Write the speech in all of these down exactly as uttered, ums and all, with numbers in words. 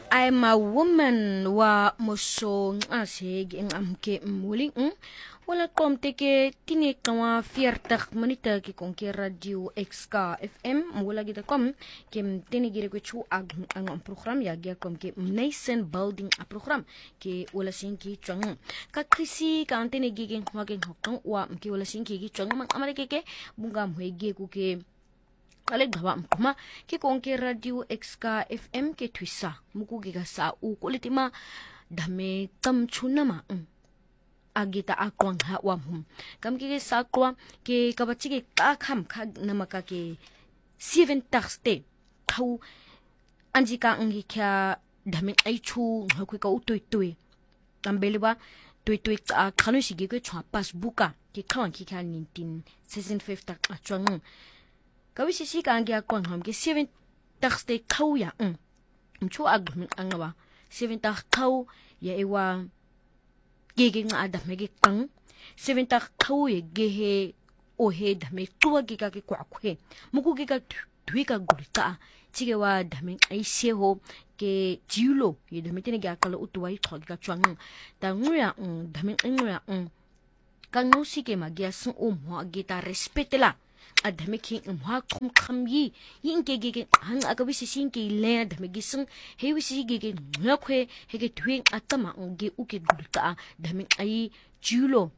I'm a woman wa mosong asig ing amke muling wala kom teke tinik na veertig minute ki kon ke radio X K F M wala kita kom kem tinigire ko chu ag ang program ya gya kom ke nation building a program ke wala sinki chang ka krisi ka antene giging hwaging hokong wa ke wala sinki gi chang mang amare ke ke bunga mhege ku ke Aleg bawa mkuma ke konke radio X K F M ke twisa muku giga sa u kulitima dame tam chunama agita akwang ha wam kam ke sa kwa ke kabachi ke ka kham kha namaka ke seven taxte thau anji ka angi kya dame ai chu ngakwe ka utoi toi tambelwa toi toi ka khanu shige ke chwa passbuka ke khawan ki kha nineteen sixty-five tak achwang Kawi sisi ka angya kwang ham ke seven taxte kau ya um mchu agmin angwa seven tax kau ya ewa gege nga adam mege kang seven tax kau ye gehe o he dame tuwa giga ke kwa kwe muku giga dwika gulta chige wa dame ai seho ke jiulo ye dame tene ga kala utwa i thog ga chwang ta nguya um dame nguya um kan no sike magia sun o mo agita respectela adame king mwa kum kham yi yin ke ge hang agabi sin ke le adame gi sing he wi si ge ge ngakwe he ge twing atama nge uke gulta dame ai julo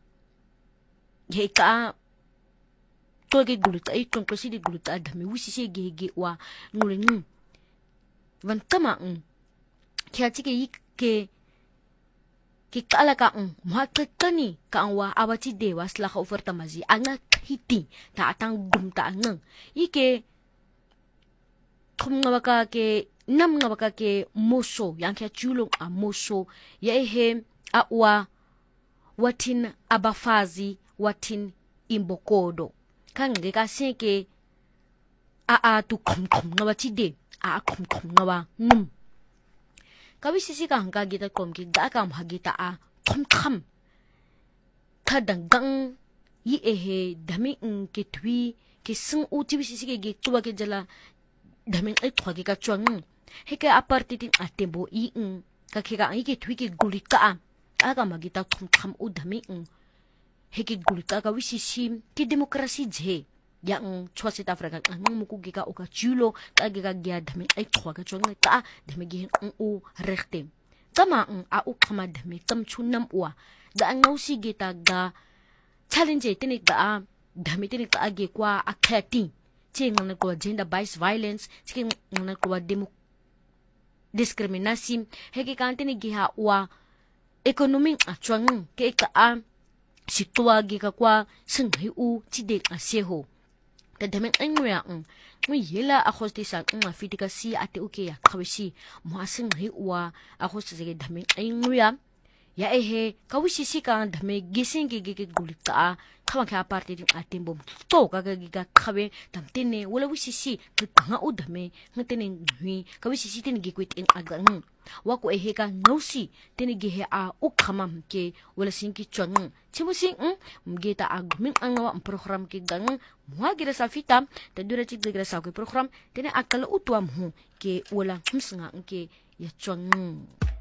ye ka to ge gulta ai ton ko si de gulta adame wi si ge ge wa ngure ni van tama ng kya ti ge ke ki kala ka ang mahakani ka ang wa awati dewas la ka oferta mazi anga hiti ta atang gumta ang ike tum nga baka ke nam nga baka ke moso yang kya chulong a moso ya ehe a wa watin abafazi watin imbokodo kan ge ka seke a a tu kum kum nga wati de a kum kum nga wa ngum Kawi sisi ka hangga kita kom ki ga ka mahagita a tom kam kadanggang yi ehe dami ng ke twi ke sing uti sisi ke ge tuwa ke jala dami ay tuwa ke ka chuang he ke aparte tin atembo i ng ka ke ka ke twi ke gulita a aga magita tom kam u dami ng he ke gulita ka wi sisi ke demokrasi je yang chwa South Africa ang muku giga o ka chulo ka giga gya dami ay chwa ka chwa ka dami gi ang u rekte tama ang a u kama dami tam chunam wa da ang nausi gita ga challenge tinik da dami tinik ta agi kwa akati ching ng ko gender based violence ching ng ko demo discrimination hegi kantini giha wa economic a chwang ke ka a sitwa giga kwa singhi u chide a seho da dame angwa ang mo yela akos ti sa ng fitika si ate uke ya kawisi mo asing hi wa akos ti dame angwa ya ehe kawisi si ka dame gising gi gi gulita kawan ka parte din atin bom to ka ga giga kawe tamtene wala wisi si nga udame ngtene ngwi kawisi si tin gi kwit in agang wako ehe ka nosi tin gi he a ukhamam ke wala sinki chwang chimusing mgeta agmin angwa program ke gang mwa gira sa fita ta dura chi gira sa ko program tin akala utwam hu ke wala hmsnga ke ya chwang